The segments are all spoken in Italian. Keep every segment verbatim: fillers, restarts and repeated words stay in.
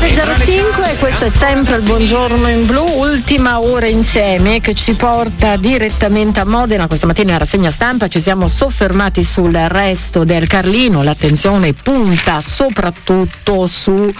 nove zero cinque, questo è sempre il Buongiorno in Blu, ultima ora insieme che ci porta direttamente a Modena. Questa mattina in rassegna stampa ci siamo soffermati sull'arresto del Carlino, l'attenzione punta soprattutto su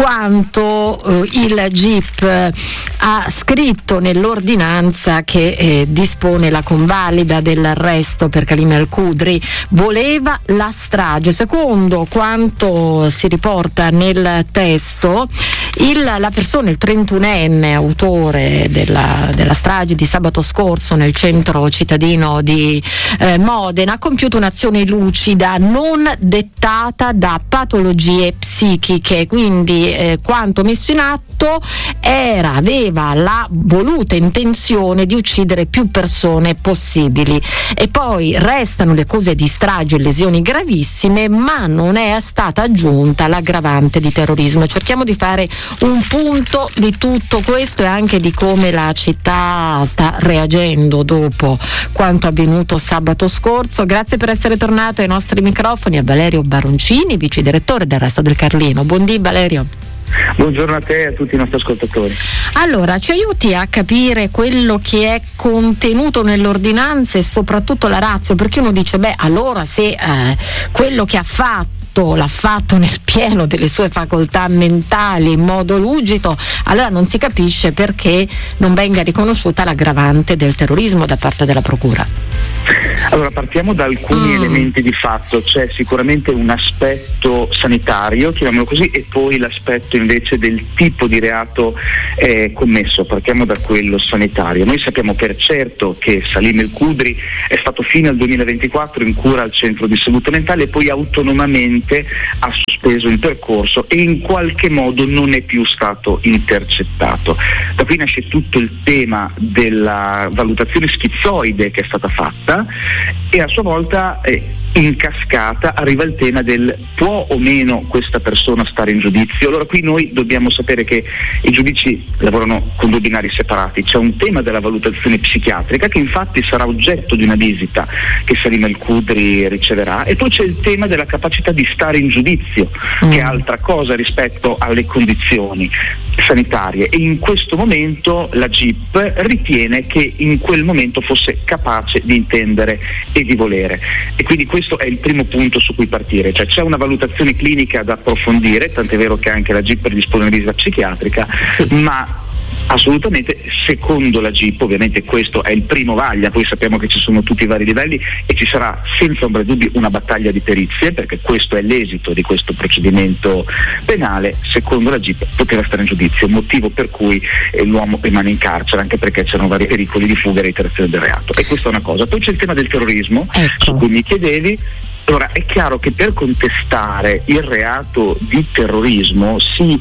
quanto eh, il G I P ha scritto nell'ordinanza che eh, dispone la convalida dell'arresto per Khalil al-Qudri. Voleva la strage. Secondo quanto si riporta nel testo, il, la persona, il trentunenne autore della, della strage di sabato scorso nel centro cittadino di eh, Modena, ha compiuto un'azione lucida non dettata da patologie psichiche, quindi eh, quanto messo in atto era, aveva la voluta intenzione di uccidere più persone possibili. E poi restano le cose di strage e lesioni gravissime, ma non è stata aggiunta l'aggravante di terrorismo. Cerchiamo di fare un punto di tutto questo e anche di come la città sta reagendo dopo quanto avvenuto sabato scorso. Grazie per essere tornato ai nostri microfoni a Valerio Baroncini, vice direttore del Resto del Carlino. Buondì Valerio. Buongiorno a te e a tutti i nostri ascoltatori. Allora, ci aiuti a capire quello che è contenuto nell'ordinanza e soprattutto la ratio, perché uno dice, beh, allora se eh, quello che ha fatto l'ha fatto nel pieno delle sue facoltà mentali in modo lucido, allora non si capisce perché non venga riconosciuta l'aggravante del terrorismo da parte della procura. Allora, partiamo da alcuni mm. elementi di fatto. C'è sicuramente un aspetto sanitario, chiamiamolo così, e poi l'aspetto invece del tipo di reato eh, commesso. Partiamo da quello sanitario. Noi sappiamo per certo che Salim al-Qudri è stato fino al duemilaventiquattro in cura al centro di salute mentale e poi autonomamente ha sospeso il percorso e in qualche modo non è più stato intercettato. Da qui nasce tutto il tema della valutazione schizoide che è stata fatta e a sua volta eh, in cascata arriva il tema del può o meno questa persona stare in giudizio. Allora qui noi dobbiamo sapere che i giudici lavorano con due binari separati. C'è un tema della valutazione psichiatrica che infatti sarà oggetto di una visita che Salim al-Qudri riceverà, e poi c'è il tema della capacità di stare in giudizio, mm. che è altra cosa rispetto alle condizioni sanitarie, e in questo momento la G I P ritiene che in quel momento fosse capace di intendere e di volere, e quindi questo è il primo punto su cui partire. Cioè c'è una valutazione clinica da approfondire, tant'è vero che anche la G I P predispone una visita psichiatrica, sì. ma assolutamente secondo la G I P, ovviamente questo è il primo vaglia, poi sappiamo che ci sono tutti i vari livelli e ci sarà senza ombra di dubbio una battaglia di perizie, perché questo è l'esito di questo procedimento penale. Secondo la G I P poteva stare in giudizio, motivo per cui eh, l'uomo rimane in carcere, anche perché c'erano vari pericoli di fuga e reiterazione del reato, e questa è una cosa. Poi c'è il tema del terrorismo, ecco. su cui mi chiedevi. Allora, è chiaro che per contestare il reato di terrorismo si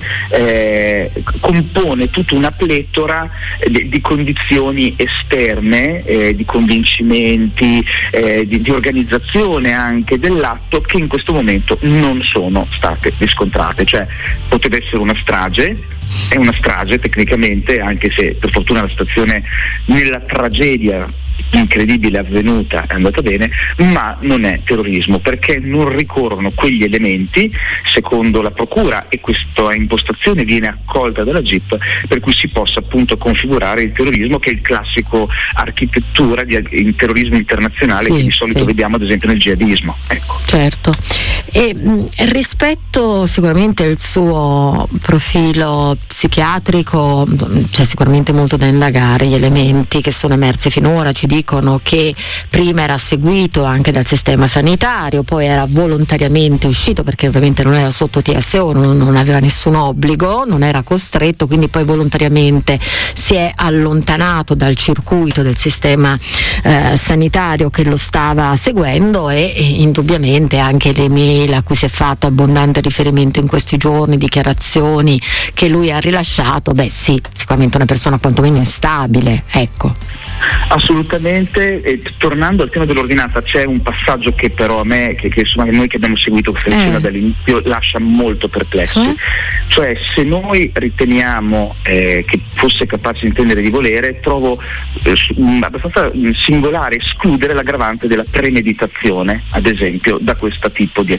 eh, compone tutta una pletora di, di condizioni esterne, eh, di convincimenti, eh, di, di organizzazione anche dell'atto, che in questo momento non sono state riscontrate. Cioè, poteva essere una strage, è una strage tecnicamente, anche se per fortuna la situazione nella tragedia incredibile avvenuta è andata bene, ma non è terrorismo perché non ricorrono quegli elementi secondo la procura, e questa impostazione viene accolta dalla G I P, per cui si possa appunto configurare il terrorismo, che è il classico architettura di in terrorismo internazionale, sì, che di solito sì. vediamo ad esempio nel jihadismo. Ecco. Certo. E mh, rispetto sicuramente al suo profilo psichiatrico c'è sicuramente molto da indagare. Gli elementi che sono emersi finora ci dicono che prima era seguito anche dal sistema sanitario, poi era volontariamente uscito perché ovviamente non era sotto T S O, non, non aveva nessun obbligo, non era costretto, quindi poi volontariamente si è allontanato dal circuito del sistema eh, sanitario che lo stava seguendo, e, e indubbiamente anche le mail a cui si è fatto abbondante riferimento in questi giorni, dichiarazioni che lui ha rilasciato, beh sì, sicuramente una persona quantomeno instabile, ecco. Assolutamente. E tornando al tema dell'ordinanza, c'è un passaggio che però a me, che, che insomma noi che abbiamo seguito questa vicenda eh. dall'inizio, lascia molto perplessi. Cioè, cioè se noi riteniamo eh, che fosse capace di intendere e di volere, trovo eh, abbastanza singolare escludere l'aggravante della premeditazione, ad esempio, da questo tipo di azione.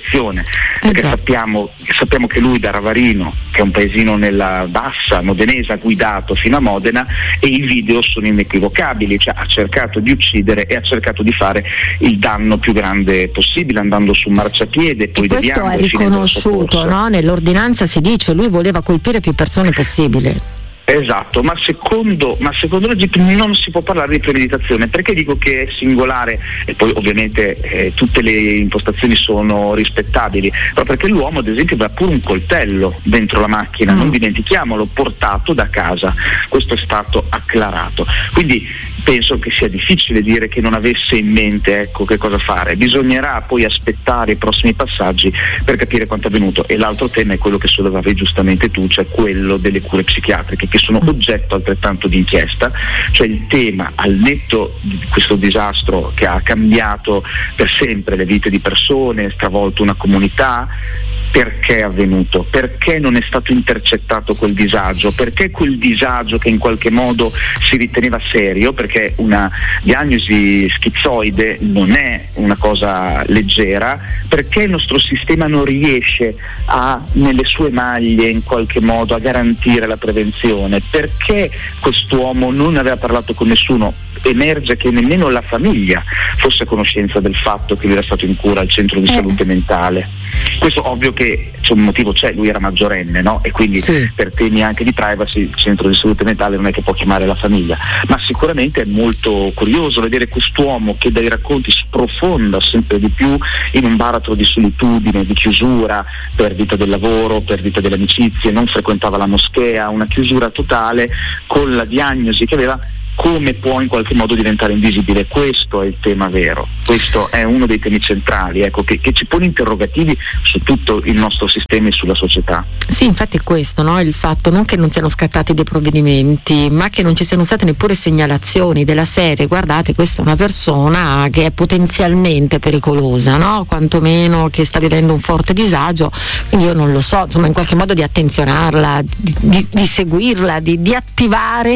premeditazione, perché eh sappiamo, sappiamo che lui da Ravarino, che è un paesino nella bassa modenese, ha guidato fino a Modena e i video sono inequivocabili, cioè ha cercato di uccidere e ha cercato di fare il danno più grande possibile andando su marciapiede. Poi e questo è riconosciuto, no? Nell'ordinanza si dice lui voleva colpire più persone possibile. Esatto, ma secondo, ma secondo la G I P non si può parlare di premeditazione. Perché dico che è singolare? E poi ovviamente eh, tutte le impostazioni sono rispettabili, però perché l'uomo ad esempio aveva pure un coltello dentro la macchina, mm. non dimentichiamolo, portato da casa, questo è stato acclarato, quindi penso che sia difficile dire che non avesse in mente, ecco, che cosa fare. Bisognerà poi aspettare i prossimi passaggi per capire quanto è avvenuto. E l'altro tema è quello che sollevavi giustamente tu, cioè quello delle cure psichiatriche, che sono oggetto altrettanto di inchiesta, cioè il tema, al netto di questo disastro che ha cambiato per sempre le vite di persone, stravolto una comunità, perché è avvenuto? Perché non è stato intercettato quel disagio? Perché quel disagio che in qualche modo si riteneva serio, perché una diagnosi schizoide non è una cosa leggera, perché il nostro sistema non riesce a, nelle sue maglie in qualche modo, a garantire la prevenzione? Perché quest'uomo non aveva parlato con nessuno? Emerge che nemmeno la famiglia fosse a conoscenza del fatto che lui era stato in cura al centro di salute mentale. Questo ovvio che c'è un motivo, c'è, lui era maggiorenne, no? E quindi sì, per temi anche di privacy il centro di salute mentale non è che può chiamare la famiglia, ma sicuramente è molto curioso vedere quest'uomo che dai racconti sprofonda sempre di più in un baratro di solitudine, di chiusura, perdita del lavoro, perdita delle amicizie, non frequentava la moschea, una chiusura totale, con la diagnosi che aveva. Come può in qualche modo diventare invisibile? Questo è il tema vero, questo è uno dei temi centrali, ecco, che, che ci pone interrogativi su tutto il nostro sistema e sulla società. Sì, infatti è questo, no? Il fatto non che non siano scattati dei provvedimenti, ma che non ci siano state neppure segnalazioni della serie: guardate, questa è una persona che è potenzialmente pericolosa, no? Quantomeno che sta vivendo un forte disagio, quindi io non lo so, insomma, in qualche modo di attenzionarla, di, di, di seguirla, di, di attivare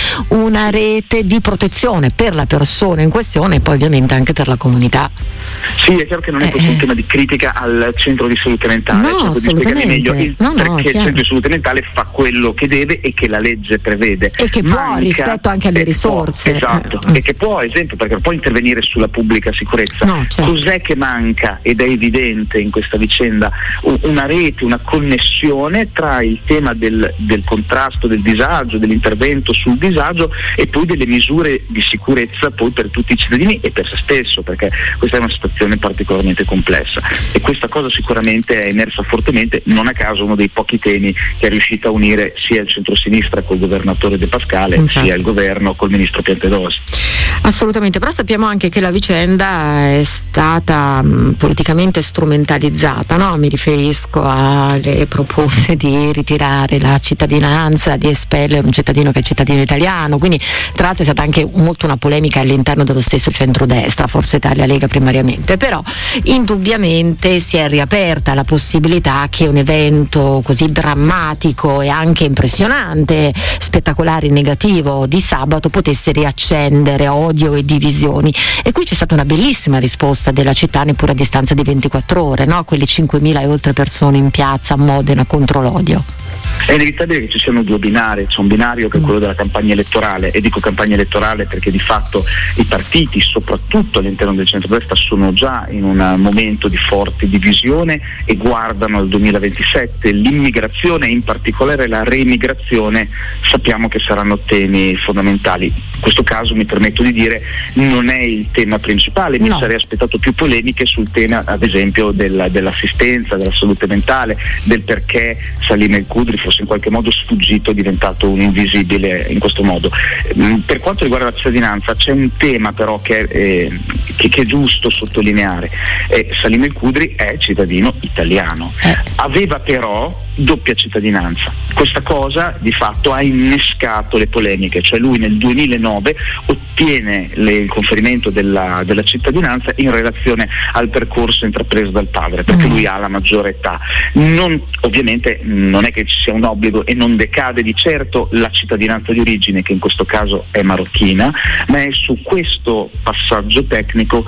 una rete di protezione per la persona in questione e poi ovviamente anche per la comunità. Sì, è chiaro che non è eh, questo un tema di critica al centro di salute mentale, no, cerco di spiegare meglio il, no, no, perché chiaro. il centro di salute mentale fa quello che deve e che la legge prevede e che Manca, può rispetto anche alle risorse può, esatto, eh. e che può, ad esempio, perché può intervenire sulla pubblica sicurezza. No, certo. Cos'è che manca, ed è evidente in questa vicenda, una rete, una connessione tra il tema del, del contrasto del disagio, dell'intervento sul disagio e poi delle misure di sicurezza poi per tutti i cittadini e per se stesso, perché questa è una situazione particolarmente complessa e questa cosa sicuramente è emersa fortemente, non a caso uno dei pochi temi che è riuscito a unire sia il centrosinistra col governatore De Pascale, okay, sia il governo col ministro Piantedosi. Assolutamente, però sappiamo anche che la vicenda è stata mh, politicamente strumentalizzata, no? Mi riferisco alle proposte di ritirare la cittadinanza, di espellere un cittadino che è cittadino italiano, quindi tra l'altro è stata anche molto una polemica all'interno dello stesso centrodestra, Forza Italia, Lega primariamente, però indubbiamente si è riaperta la possibilità che un evento così drammatico e anche impressionante, spettacolare e negativo di sabato potesse riaccendere odio e divisioni, e qui c'è stata una bellissima risposta della città neppure a distanza di ventiquattro ore, no? Quelle cinquemila e oltre persone in piazza a Modena contro l'odio. È inevitabile che ci siano due binari, c'è un binario che è quello della campagna elettorale, e dico campagna elettorale perché di fatto i partiti, soprattutto all'interno del centrodestra, sono già in un momento di forte divisione e guardano al duemilaventisette. L'immigrazione, in particolare la reimigrazione, sappiamo che saranno temi fondamentali. In questo caso mi permetto di dire non è il tema principale, mi no. sarei aspettato più polemiche sul tema ad esempio della, dell'assistenza, della salute mentale, del perché Salim El Khudri fosse in qualche modo sfuggito, è diventato un invisibile in questo modo. Per quanto riguarda la cittadinanza c'è un tema però che è, eh, che, che è giusto sottolineare. Eh, Salim El Khudri è cittadino italiano, aveva però doppia cittadinanza. Questa cosa di fatto ha innescato le polemiche, cioè lui nel duemilanove ottiene le, il conferimento della, della cittadinanza in relazione al percorso intrapreso dal padre, perché lui ha la maggiore età. Non, ovviamente non è che ci sia un obbligo e non decade di certo la cittadinanza di origine, che in questo caso è marocchina, ma è su questo passaggio tecnico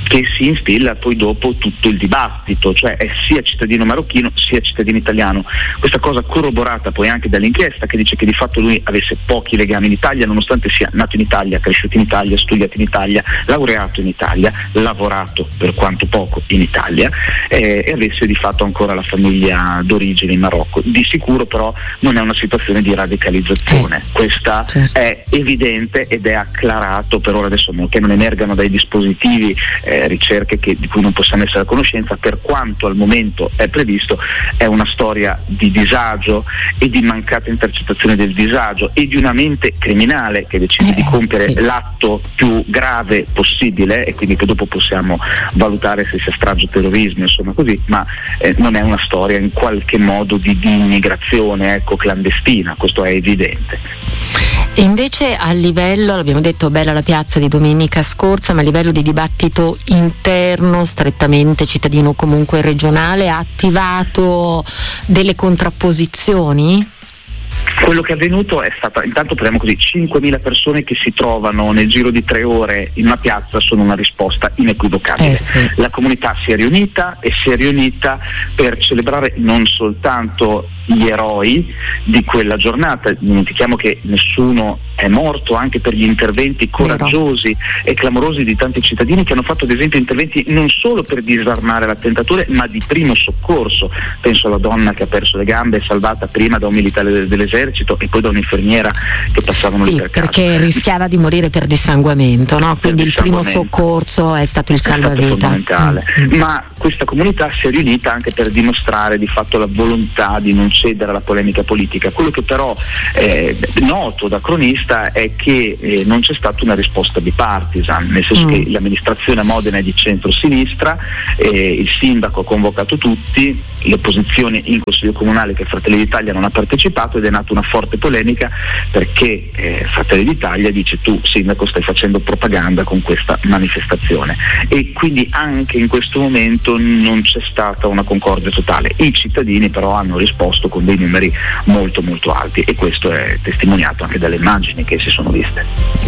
che si instilla poi dopo tutto il dibattito, cioè è sia cittadino marocchino sia cittadino italiano. Questa cosa corroborata poi anche dall'inchiesta, che dice che di fatto lui avesse pochi legami in Italia, nonostante sia nato in Italia, cresciuto in Italia, studiato in Italia, laureato in Italia, lavorato per quanto poco in Italia, eh, e avesse di fatto ancora la famiglia d'origine in Marocco. Di sicuro però non è una situazione di radicalizzazione, questa certo. è evidente ed è acclarato per ora, adesso che non emergano dai dispositivi eh, ricerche che, di cui non possiamo essere a conoscenza. Per quanto al momento è previsto, è una storia di disagio e di mancata intercettazione del disagio e di una mente criminale che decide eh, di compiere sì. l'atto più grave possibile, e quindi che dopo possiamo valutare se sia strage o terrorismo, insomma così, ma eh, non è una storia in qualche modo di, di immigrazione ecco, clandestina, questo è evidente. E invece a livello, l'abbiamo detto, bella la piazza di domenica scorsa, ma a livello di dibattito interno, strettamente cittadino o comunque regionale, ha attivato delle contrapposizioni? Quello che è avvenuto è stata, intanto parliamo così, cinquemila persone che si trovano nel giro di tre ore in una piazza sono una risposta inequivocabile. Eh sì. La comunità si è riunita e si è riunita per celebrare non soltanto gli eroi di quella giornata, dimentichiamo che nessuno è morto, anche per gli interventi coraggiosi e clamorosi di tanti cittadini che hanno fatto ad esempio interventi non solo per disarmare l'attentatore ma di primo soccorso. Penso alla donna che ha perso le gambe, salvata prima da un militare dell'esercito e poi da un'infermiera che passavano sì, lì per caso. Perché rischiava di morire per dissanguamento, no? Quindi il primo soccorso è stato il salvavita. Fondamentale. Mm. Ma questa comunità si è riunita anche per dimostrare di fatto la volontà di non cedere alla polemica politica. Quello che però è noto da cronista è che eh, non c'è stata una risposta bipartisan, nel senso mm. che l'amministrazione a Modena è di centro-sinistra, eh, il sindaco ha convocato tutti, l'opposizione in Consiglio Comunale, che Fratelli d'Italia non ha partecipato, ed è nata una forte polemica perché eh, Fratelli d'Italia dice: tu sindaco stai facendo propaganda con questa manifestazione, e quindi anche in questo momento non c'è stata una concordia totale. I cittadini però hanno risposto con dei numeri molto molto alti, e questo è testimoniato anche dalle immagini che si sono viste.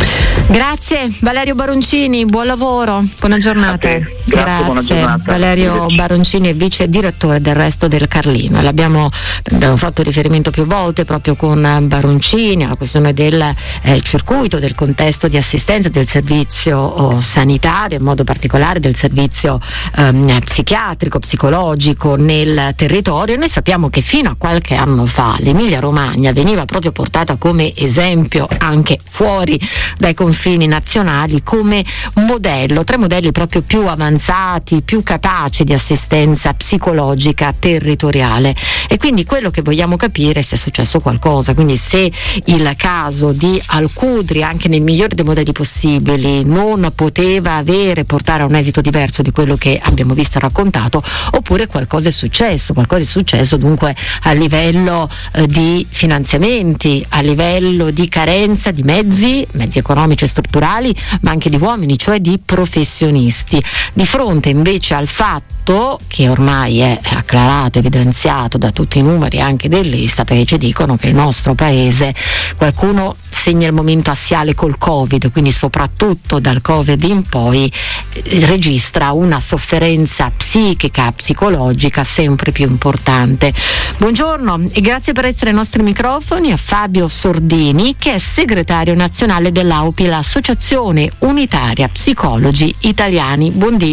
Grazie Valerio Baroncini, buon lavoro, buona giornata. Grazie, Grazie. Buona giornata. Valerio Baroncini è vice direttore del Resto del Carlino. L'abbiamo abbiamo fatto riferimento più volte proprio con Baroncini alla questione del eh, circuito, del contesto di assistenza, del servizio oh, sanitario, in modo particolare del servizio ehm, psichiatrico, psicologico nel territorio. Noi sappiamo che fino a qualche anno fa l'Emilia Romagna veniva proprio portata come esempio anche fuori dai confini nazionali, come modello, tre modelli proprio più avanzati, più capaci di assistenza psicologica territoriale. E quindi quello che vogliamo capire è se è successo qualcosa, quindi se il caso di Alcudri, anche nel migliore dei modelli possibili, non poteva avere, portare a un esito diverso di quello che abbiamo visto e raccontato, oppure qualcosa è successo, qualcosa è successo dunque a livello eh, di finanziamenti, a livello di carenza di mezzi, mezzi economici e strutturali, ma anche di uomini, cioè di professionisti, di fronte invece al fatto che ormai è acclarato, evidenziato da tutti i numeri anche dell'Istat, che ci dicono che il nostro paese, qualcuno segna il momento assiale col Covid, quindi soprattutto dal Covid in poi registra una sofferenza psichica, psicologica sempre più importante. Buongiorno e grazie per essere ai nostri microfoni a Fabio Sordini, che è segretario nazionale dell'A U P I, l'Associazione Unitaria Psicologi Italiani. Buondì.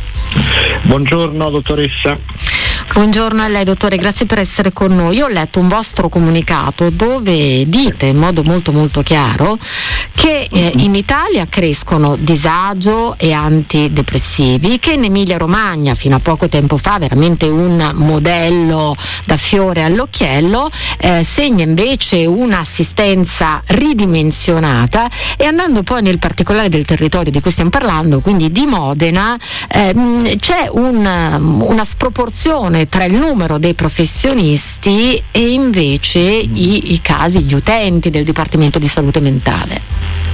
Buongiorno dottoressa. Buongiorno a lei dottore, grazie per essere con noi. Io ho letto un vostro comunicato dove dite in modo molto molto chiaro che eh, in Italia crescono disagio e antidepressivi, che in Emilia Romagna fino a poco tempo fa veramente un modello da fiore all'occhiello, eh, segna invece un'assistenza ridimensionata, e andando poi nel particolare del territorio di cui stiamo parlando, quindi di Modena, eh, c'è un, una sproporzione tra il numero dei professionisti e invece i, i casi, gli utenti del Dipartimento di Salute Mentale.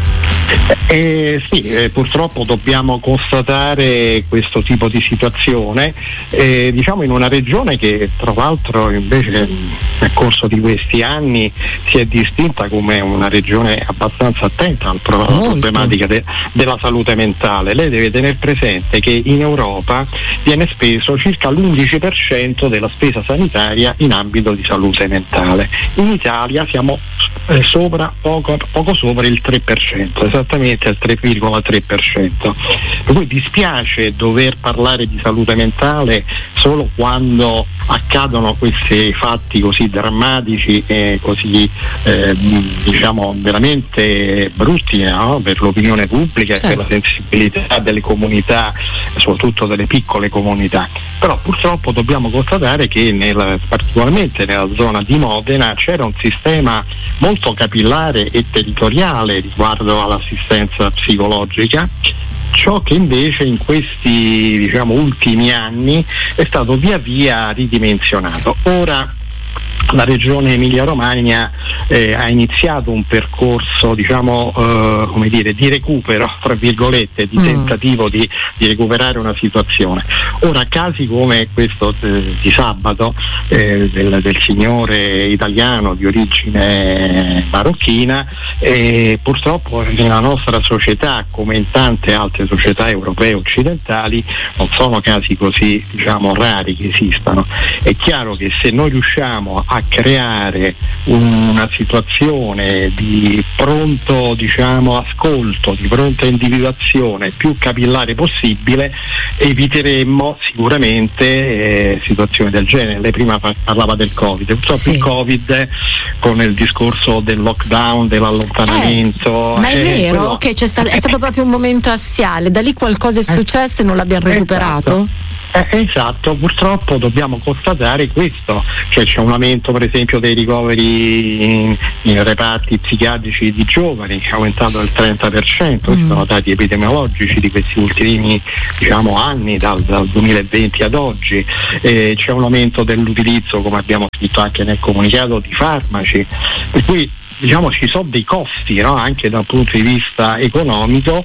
Eh, sì, eh, purtroppo dobbiamo constatare questo tipo di situazione, eh, diciamo in una regione che tra l'altro invece nel corso di questi anni si è distinta come una regione abbastanza attenta alla pro- problematica de- della salute mentale. Lei deve tenere presente che in Europa viene speso circa l'undici per cento della spesa sanitaria in ambito di salute mentale. In Italia siamo eh, sopra, poco, poco sopra il tre per cento, esattamente al tre virgola tre per cento. Per cui dispiace dover parlare di salute mentale solo quando accadono questi fatti così drammatici e così eh, diciamo veramente brutti, no? Per l'opinione pubblica, certo, e per la sensibilità delle comunità, soprattutto delle piccole comunità. Però purtroppo dobbiamo constatare che nel, particolarmente nella zona di Modena c'era un sistema molto capillare e territoriale riguardo all'assistenza psicologica, ciò che invece in questi diciamo ultimi anni è stato via via ridimensionato. Ora la regione Emilia-Romagna eh, ha iniziato un percorso diciamo eh, come dire di recupero, tra virgolette, di tentativo mm. di, di recuperare una situazione. Ora casi come questo eh, di sabato eh, del, del signore italiano di origine marocchina eh, purtroppo nella nostra società, come in tante altre società europee occidentali, non sono casi così diciamo rari che esistano. È chiaro che se noi riusciamo a creare una situazione di pronto diciamo ascolto, di pronta individuazione più capillare possibile, eviteremmo sicuramente eh, situazioni del genere. Lei prima parlava del Covid, purtroppo sì. Il Covid con il discorso del lockdown, dell'allontanamento eh, ma è eh, vero quello... che c'è stato, è stato proprio un momento assiale, da lì qualcosa è successo eh, e non l'abbiamo recuperato? Esatto. Eh, esatto, purtroppo dobbiamo constatare questo, cioè c'è un aumento per esempio dei ricoveri in, in reparti psichiatrici di giovani, che è aumentato del trenta per cento, questi mm. sono dati epidemiologici di questi ultimi diciamo anni, dal, dal duemilaventi ad oggi. Eh, c'è un aumento dell'utilizzo, come abbiamo scritto anche nel comunicato, di farmaci, per cui diciamo ci sono dei costi, no? Anche dal punto di vista economico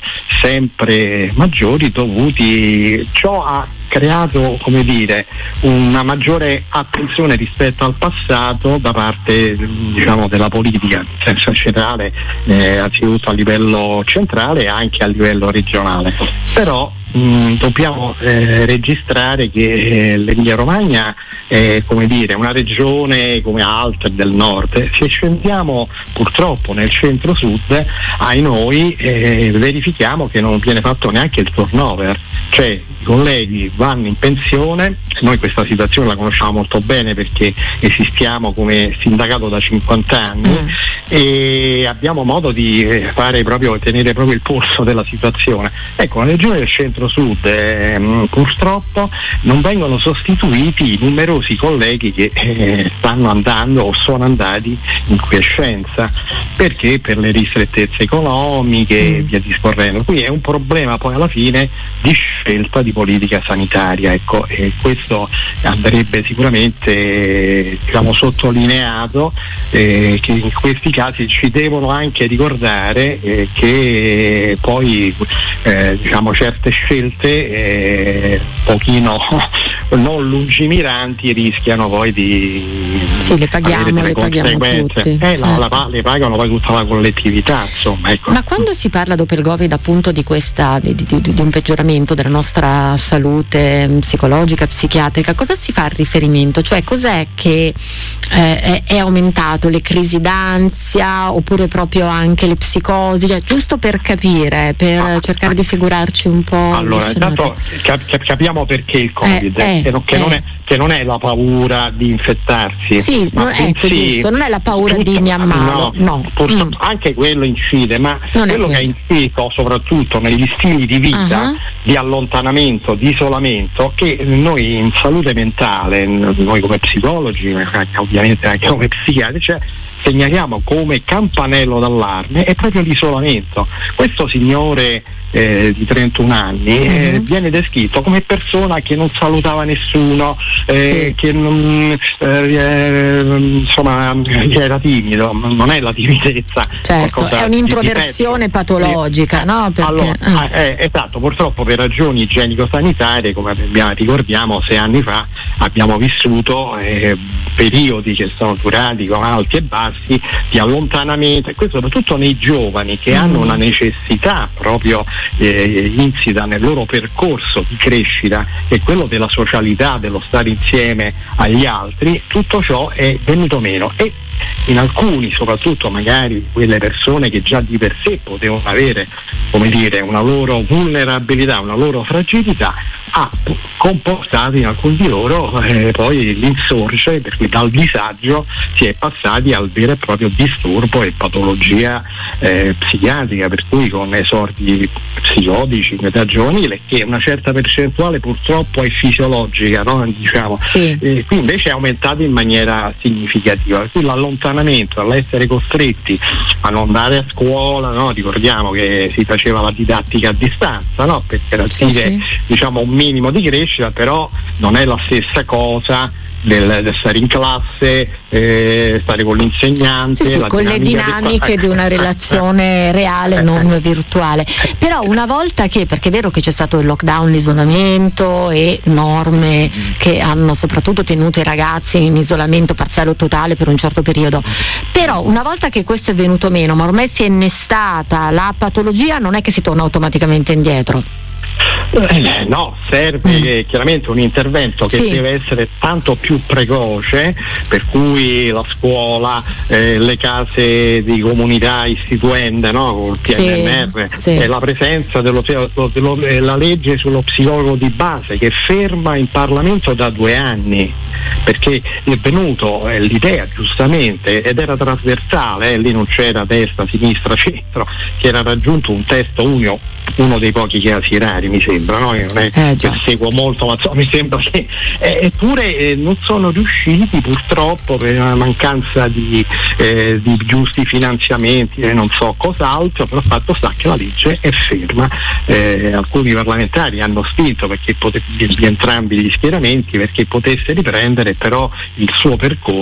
sempre maggiori, dovuti ciò a creato come dire una maggiore attenzione rispetto al passato da parte diciamo della politica in senso generale, eh, anzitutto a livello centrale e anche a livello regionale. Però mh, dobbiamo eh, registrare che eh, l'Emilia Romagna è come dire una regione come altre del nord. Se scendiamo purtroppo nel centro-sud, ai noi eh, verifichiamo che non viene fatto neanche il turnover, cioè i colleghi vanno in pensione. Noi questa situazione la conosciamo molto bene perché esistiamo come sindacato da cinquanta anni mm. e abbiamo modo di fare proprio, tenere proprio il polso della situazione. Ecco, la regione del centro-sud eh, purtroppo non vengono sostituiti i numerosi colleghi che eh, stanno andando o sono andati in quiescenza, perché per le ristrettezze economiche e mm. via discorrendo. Qui è un problema poi alla fine di scelta di politica sanitaria, ecco, e questo andrebbe sicuramente diciamo sottolineato, eh, che in questi casi ci devono anche ricordare eh, che poi eh, diciamo certe scelte eh, pochino non lungimiranti rischiano poi di sì, le paghiamo, avere delle le paghiamo tutti, eh, certo. no, la, le pagano poi tutta la collettività, insomma, ecco. Ma quando si parla dopo il Covid appunto di questa di, di, di, di un peggioramento della nostra salute psicologica, psichiatrica, cosa si fa riferimento? Cioè cos'è che eh, è, è aumentato? Le crisi d'ansia oppure proprio anche le psicosi? Cioè, giusto per capire, per ah, cercare di figurarci un po'. Allora, intanto cap- capiamo perché il Covid, eh, eh, che, non, che, eh. non è, che non è la paura di infettarsi. Sì, ma non, ecco, giusto, non è la paura tutto, di mi ammalo, no. no. Pur, mm. Anche quello incide, ma non quello che ha inciso soprattutto negli stili di vita, uh-huh. di allontanamento, di isolamento, che noi in salute mentale, noi come psicologi, ovviamente anche come psichiatri, cioè, segnaliamo come campanello d'allarme è proprio l'isolamento. Questo signore eh, di trentuno anni eh, mm-hmm. viene descritto come persona che non salutava fumava nessuno, eh, sì. che non, eh, insomma era timido, non è la timidezza. Certo, è un'introversione patologica, eh, no? Perché, allora, eh. eh, esatto, purtroppo per ragioni igienico-sanitarie, come abbiamo, ricordiamo, sei anni fa abbiamo vissuto eh, periodi che sono durati con alti e bassi di allontanamento, e questo soprattutto nei giovani che mm. hanno una necessità proprio eh, insita nel loro percorso di crescita, che è quello della socialità, dello stare insieme agli altri. Tutto ciò è venuto meno, e in alcuni, soprattutto magari quelle persone che già di per sé potevano avere, come dire, una loro vulnerabilità, una loro fragilità, ha comportato in alcuni di loro eh, poi l'insorgere, per cui dal disagio si è passati al vero e proprio disturbo e patologia eh, psichiatrica, per cui con esordi psicotici in età giovanile, che una certa percentuale purtroppo è fisiologica, no? Diciamo. Sì. Eh, qui invece è aumentato in maniera significativa, qui l'allontanamento, all'essere costretti a non andare a scuola, no? Ricordiamo che si faceva la didattica a distanza, no? Per garantire sì, sì. diciamo un minimo di crescita, però non è la stessa cosa del, del stare in classe, eh, stare con l'insegnante, sì, sì, con le dinamiche di una relazione reale, non virtuale. Però una volta che, perché è vero che c'è stato il lockdown, l'isolamento e norme che hanno soprattutto tenuto i ragazzi in isolamento parziale o totale per un certo periodo, però una volta che questo è venuto meno, ma ormai si è innestata la patologia, non è che si torna automaticamente indietro. Eh, no, serve mm. chiaramente un intervento che sì. deve essere tanto più precoce, per cui la scuola, eh, le case di comunità istituende, no, con il P N R R, sì, sì. e la presenza dello, dello, della legge sullo psicologo di base, che è ferma in Parlamento da due anni, perché è venuto eh, l'idea giustamente, ed era trasversale, eh, lì non c'era destra, sinistra, centro, che era raggiunto un testo unico, uno dei pochi casi rari mi sembra, no? Io non è eh, che seguo molto, ma insomma, mi sembra che eh, eppure eh, non sono riusciti, purtroppo, per una mancanza di, eh, di giusti finanziamenti e eh, non so cos'altro, però fatto sta che la legge è ferma. Eh, alcuni parlamentari hanno spinto perché pote- di, di entrambi gli schieramenti perché potesse riprendere, però il suo percorso